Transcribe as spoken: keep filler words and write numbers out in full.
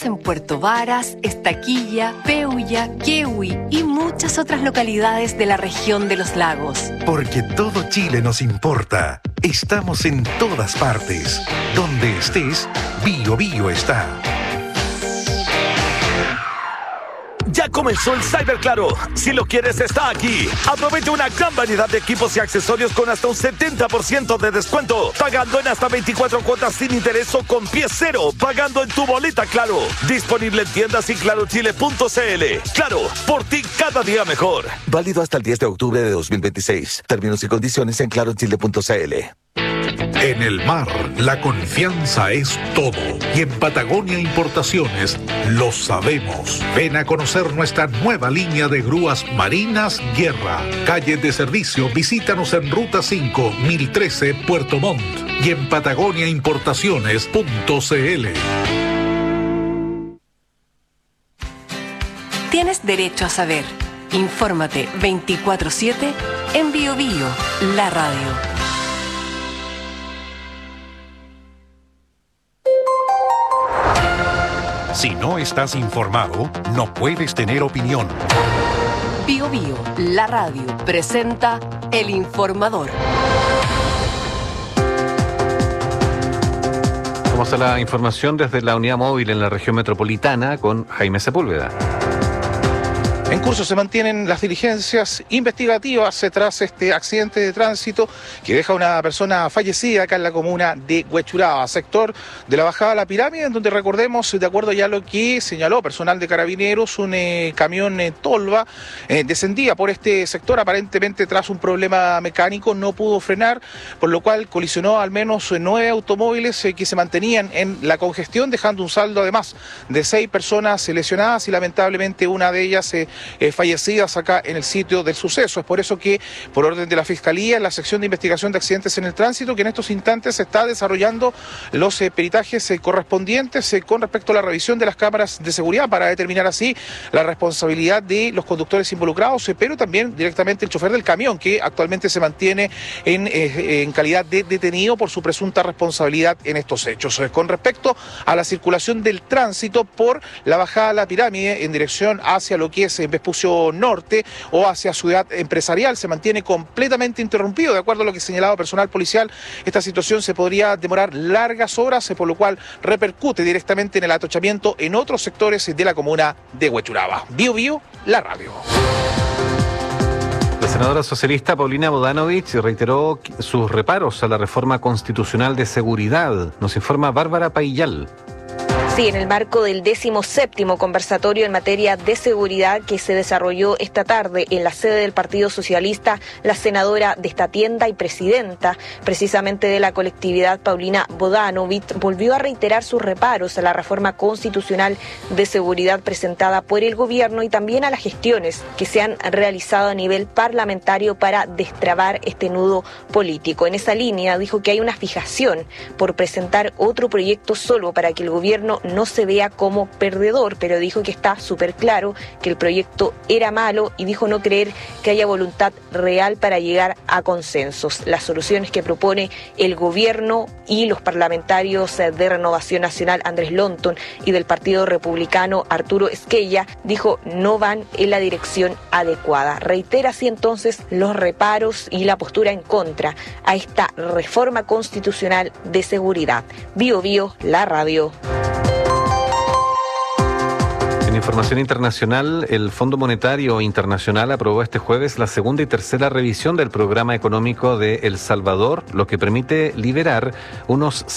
Estamos en Puerto Varas, Estaquilla, Peulla, Quehue y muchas otras localidades de la región de los lagos. Porque todo Chile nos importa. Estamos en todas partes. Donde estés, Bio Bio está. Ya comenzó el Cyber Claro. Si lo quieres, está aquí. Aprovecha una gran variedad de equipos y accesorios con hasta un setenta por ciento de descuento. Pagando en hasta veinticuatro cuotas sin interés o con pie cero. Pagando en tu boleta Claro. Disponible en tiendas y claro chile punto c l. Claro, por ti cada día mejor. Válido hasta el diez de octubre de dos mil veintiséis. Términos y condiciones en claro chile punto c l. En el mar, la confianza es todo. Y en Patagonia Importaciones lo sabemos. Ven a conocer nuestra nueva línea de grúas Marinas Guerra. Calle de servicio, visítanos en Ruta cinco, mil trece, Puerto Montt. Y en patagonia importaciones punto c l. Tienes derecho a saber. Infórmate veinticuatro siete en Bio Bio, la radio. Si no estás informado, no puedes tener opinión. Bio Bio, la radio, presenta El Informador. Vamos a la información desde la unidad móvil en la región metropolitana con Jaime Sepúlveda. En curso se mantienen las diligencias investigativas tras este accidente de tránsito que deja a una persona fallecida acá en la comuna de Huechuraba, sector de la bajada a la pirámide, en donde recordemos, de acuerdo ya a lo que señaló personal de Carabineros, un eh, camión eh, Tolva eh, descendía por este sector, aparentemente tras un problema mecánico, no pudo frenar, por lo cual colisionó al menos eh, nueve automóviles eh, que se mantenían en la congestión, dejando un saldo además de seis personas eh, lesionadas y lamentablemente una de ellas eh, Eh, fallecidas acá en el sitio del suceso. Es por eso que, por orden de la Fiscalía, en la sección de investigación de accidentes en el tránsito, que en estos instantes se está desarrollando los eh, peritajes eh, correspondientes eh, con respecto a la revisión de las cámaras de seguridad para determinar así la responsabilidad de los conductores involucrados, eh, pero también directamente el chofer del camión, que actualmente se mantiene en, eh, en calidad de detenido por su presunta responsabilidad en estos hechos. Eh, con respecto a la circulación del tránsito por la bajada a la pirámide en dirección hacia lo que es eh, Vespucio Norte o hacia Ciudad Empresarial, se mantiene completamente interrumpido. De acuerdo a lo que señalaba personal policial, esta situación se podría demorar largas horas, por lo cual repercute directamente en el atochamiento en otros sectores de la comuna de Huechuraba. Bio Bio, la radio. La senadora socialista Paulina Bodanovich reiteró sus reparos a la reforma constitucional de seguridad. Nos informa Bárbara Paillal. Sí, en el marco del décimo séptimo conversatorio en materia de seguridad que se desarrolló esta tarde en la sede del Partido Socialista, la senadora de esta tienda y presidenta precisamente de la colectividad, Paulina Bodanovich, volvió a reiterar sus reparos a la reforma constitucional de seguridad presentada por el gobierno y también a las gestiones que se han realizado a nivel parlamentario para destrabar este nudo político. En esa línea dijo que hay una fijación por presentar otro proyecto solo para que el gobierno no se vea como perdedor, pero dijo que está súper claro que el proyecto era malo y dijo no creer que haya voluntad real para llegar a consensos. Las soluciones que propone el gobierno y los parlamentarios de Renovación Nacional, Andrés Lonton, y del Partido Republicano, Arturo Esquella, dijo no van en la dirección adecuada. Reitera así entonces los reparos y la postura en contra a esta reforma constitucional de seguridad. Bio Bio, la radio. En información internacional, el Fondo Monetario Internacional aprobó este jueves la segunda y tercera revisión del programa económico de El Salvador, lo que permite liberar unos